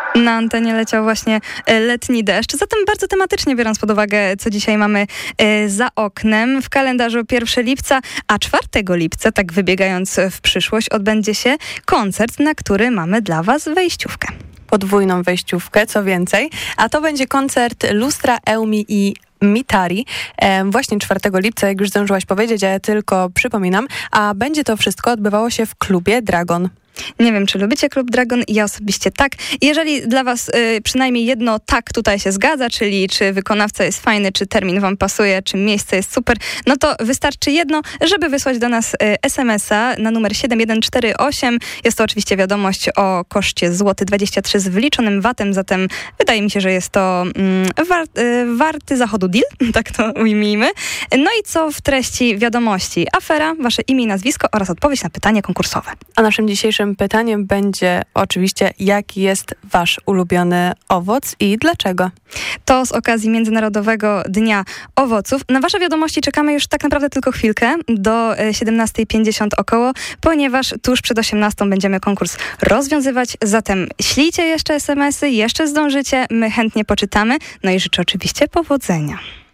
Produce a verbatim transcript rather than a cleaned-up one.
Na antenie leciał właśnie letni deszcz. Zatem bardzo tematycznie, biorąc pod uwagę, co dzisiaj mamy za oknem. W kalendarzu pierwszego lipca, a czwartego lipca, tak wybiegając w przyszłość, odbędzie się koncert, na który mamy dla Was wejściówkę. Podwójną wejściówkę, co więcej. A to będzie koncert Lustra, Eumi i Mitari. E, właśnie czwartego lipca, jak już zdążyłaś powiedzieć, a ja tylko przypominam. A będzie to wszystko odbywało się w klubie Dragon. Nie wiem, czy lubicie Klub Dragon, ja osobiście tak. Jeżeli dla Was y, przynajmniej jedno tak tutaj się zgadza, czyli czy wykonawca jest fajny, czy termin Wam pasuje, czy miejsce jest super, no to wystarczy jedno, żeby wysłać do nas y, es em es a na numer siedem jeden cztery osiem. Jest to oczywiście wiadomość o koszcie złoty dwadzieścia trzy z wyliczonym vatem, zatem wydaje mi się, że jest to y, war, y, warty zachodu deal, tak to ujmijmy. No i co w treści wiadomości? Afera, Wasze imię i nazwisko oraz odpowiedź na pytanie konkursowe. A naszym dzisiejszym pytaniem będzie oczywiście, jaki jest Wasz ulubiony owoc i dlaczego? To z okazji Międzynarodowego Dnia Owoców. Na Wasze wiadomości czekamy już tak naprawdę tylko chwilkę, do siedemnasta pięćdziesiąt około, ponieważ tuż przed osiemnastą będziemy konkurs rozwiązywać, zatem ślijcie jeszcze es em esy, jeszcze zdążycie, my chętnie poczytamy, no i życzę oczywiście powodzenia.